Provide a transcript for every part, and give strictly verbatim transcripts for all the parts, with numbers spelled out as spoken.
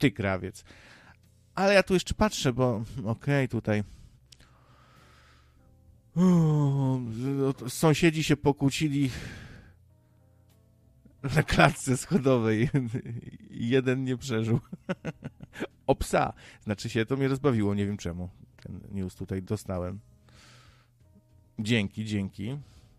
ty, krawiec. Ale ja tu jeszcze patrzę, bo okej, okay, tutaj o, sąsiedzi się pokłócili na klatce schodowej. Jeden nie przeżył. O psa. Znaczy się, to mnie rozbawiło, nie wiem czemu. Ten news tutaj dostałem. Dzięki, dzięki.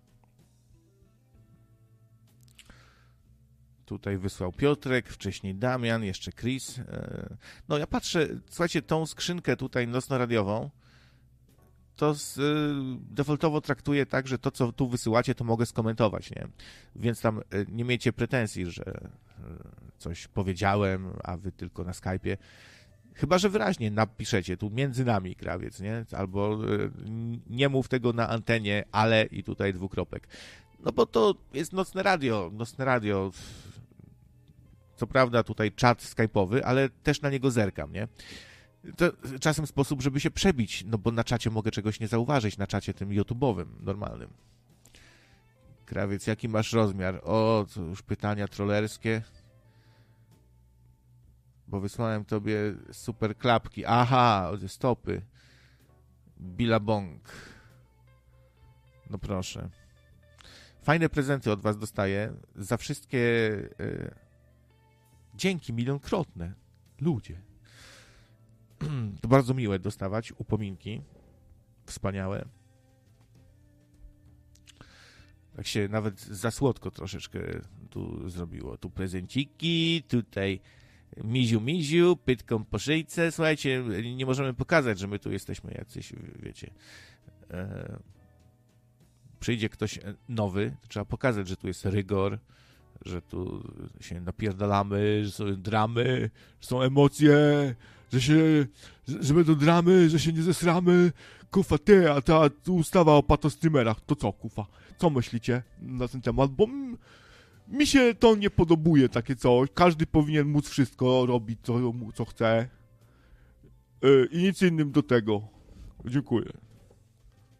Tutaj wysłał Piotrek, wcześniej Damian, jeszcze Chris. No ja patrzę, słuchajcie, tą skrzynkę tutaj nocno-radiową, to z, defaultowo traktuję tak, że to, co tu wysyłacie, to mogę skomentować, nie? Więc tam nie miejcie pretensji, że coś powiedziałem, a wy tylko na Skype'ie. Chyba że wyraźnie napiszecie tu między nami, krawiec, nie? Albo nie mów tego na antenie, ale i tutaj dwukropek. No bo to jest nocne radio, nocne radio. Co prawda tutaj czat skype'owy, ale też na niego zerkam, nie? To czasem sposób, żeby się przebić, no bo na czacie mogę czegoś nie zauważyć, na czacie tym YouTube'owym, normalnym. Krawiec, jaki masz rozmiar? O, to już pytania trollerskie. Bo wysłałem tobie super klapki. Aha, ze stopy. Billabong. No proszę. Fajne prezenty od was dostaję. Za wszystkie yy, dzięki milionkrotne. Ludzie. To bardzo miłe dostawać upominki. Wspaniałe. Tak się nawet za słodko troszeczkę tu zrobiło. Tu prezenciki, tutaj miziu miziu, pytką po szyjce. Słuchajcie, nie możemy pokazać, że my tu jesteśmy jacyś, wiecie. E, przyjdzie ktoś nowy, to trzeba pokazać, że tu jest rygor, że tu się napierdalamy, że są dramy, że są emocje, że się, że, że będą dramy, że się nie zesramy. Kufa, ty, a ta ustawa o patostreamerach, to co, kufa? Co myślicie na ten temat? Bo m, mi się to nie podobuje, takie coś. Każdy powinien móc wszystko robić, co, co chce. Yy, I nic innym do tego. Dziękuję.